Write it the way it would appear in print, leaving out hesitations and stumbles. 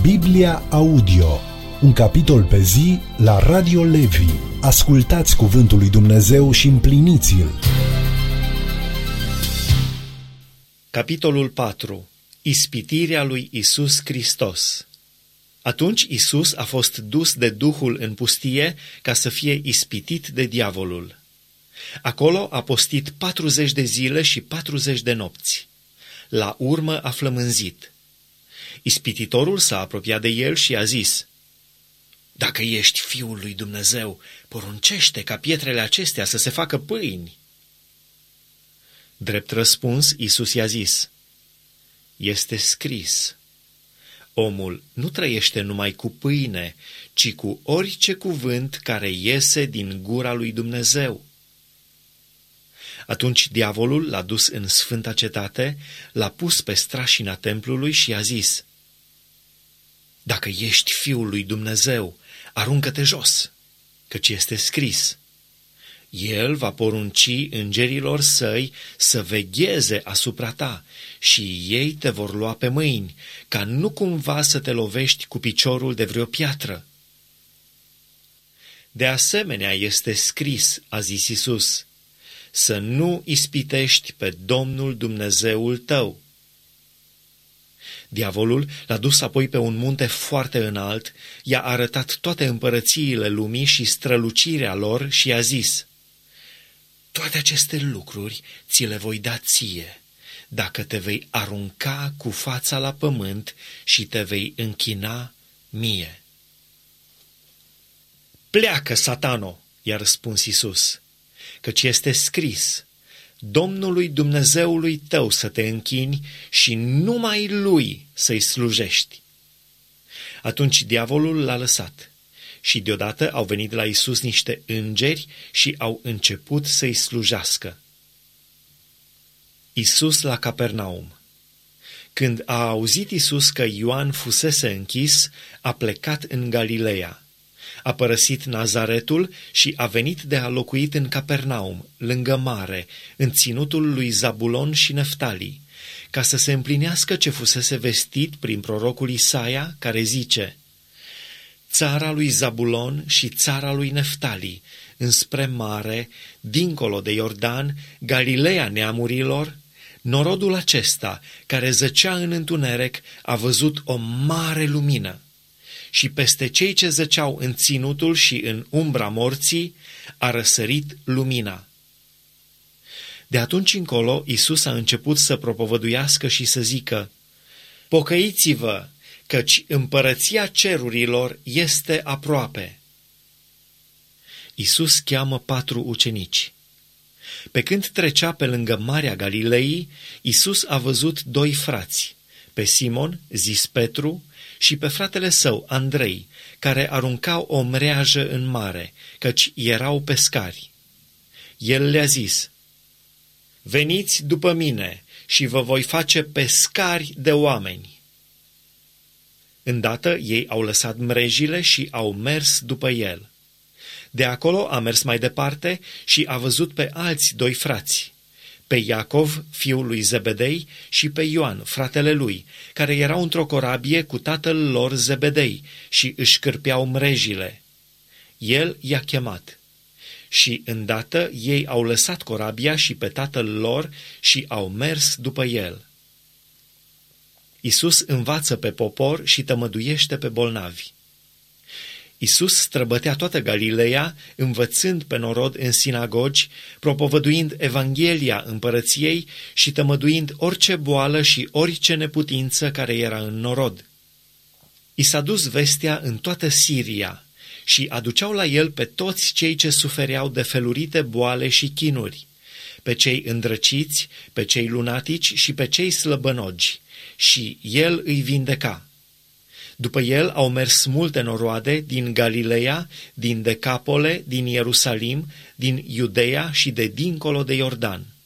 Biblia Audio, un capitol pe zi la Radio Levi. Ascultați cuvântul lui Dumnezeu și împliniți-l. Capitolul 4. Ispitirea lui Isus Hristos. Atunci Isus a fost dus de Duhul în pustie ca să fie ispitit de diavolul. Acolo a postit 40 de zile și 40 de nopți. La urmă a flămânzit. Ispititorul s-a apropiat de el și a zis: „Dacă ești Fiul lui Dumnezeu, poruncește ca pietrele acestea să se facă pâini.” Drept răspuns, Iisus i-a zis: „Este scris: omul nu trăiește numai cu pâine, ci cu orice cuvânt care iese din gura lui Dumnezeu.” Atunci diavolul l-a dus în sfânta cetate, l-a pus pe strașina templului și i-a zis: „Dacă ești Fiul lui Dumnezeu, aruncă-te jos, căci este scris: El va porunci îngerilor săi să vegheze asupra ta și ei te vor lua pe mâini, ca nu cumva să te lovești cu piciorul de vreo piatră.” De asemenea este scris, a zis Iisus, să nu ispitești pe Domnul Dumnezeul tău. Diavolul l-a dus apoi pe un munte foarte înalt, i-a arătat toate împărățiile lumii și strălucirea lor și i-a zis: „Toate aceste lucruri ți le voi da ție, dacă te vei arunca cu fața la pământ și te vei închina mie.” „Pleacă, Satano!” i-a răspuns Iisus, „căci este scris: Domnului Dumnezeului tău să te închini și numai Lui să-i slujești.” Atunci diavolul l-a lăsat și deodată au venit la Iisus niște îngeri și au început să-i slujească. Iisus la Capernaum. Când a auzit Iisus că Ioan fusese închis, a plecat în Galileea. A părăsit Nazaretul și a venit de a locuit în Capernaum, lângă mare, în ținutul lui Zabulon și Neftali, ca să se împlinească ce fusese vestit prin prorocul Isaia, care zice: „Țara lui Zabulon și țara lui Neftali, înspre mare, dincolo de Iordan, Galileea neamurilor, norodul acesta, care zăcea în întuneric, a văzut o mare lumină. Și peste cei ce zăceau în ținutul și în umbra morții a răsărit lumina.” De atunci încolo, Iisus a început să propovăduiască și să zică: „Pocăiți-vă, căci împărăția cerurilor este aproape.” Iisus cheamă 4 ucenici. Pe când trecea pe lângă Marea Galilei, Iisus a văzut 2 frați, pe Simon, zis Petru, și pe fratele său, Andrei, care aruncau o mreajă în mare, căci erau pescari. El le-a zis: „Veniți după mine și vă voi face pescari de oameni.” Îndată ei au lăsat mrejile și au mers după el. De acolo a mers mai departe și a văzut pe alți 2 frați, pe Iacov, fiul lui Zebedei, și pe Ioan, fratele lui, care erau într-o corabie cu tatăl lor Zebedei și își cârpeau mrejile. El i-a chemat și îndată ei au lăsat corabia și pe tatăl lor și au mers după el. Iisus învață pe popor și tămăduiește pe bolnavi. Iisus străbătea toată Galileea, învățând pe norod în sinagogi, propovăduind Evanghelia împărăției și tămăduind orice boală și orice neputință care era în norod. I s-a dus vestea în toată Siria și aduceau la el pe toți cei ce sufereau de felurite boale și chinuri, pe cei îndrăciți, pe cei lunatici și pe cei slăbănogi, și el îi vindeca. După el au mers multe noroade din Galileea, din Decapole, din Ierusalim, din Iudeea și de dincolo de Iordan.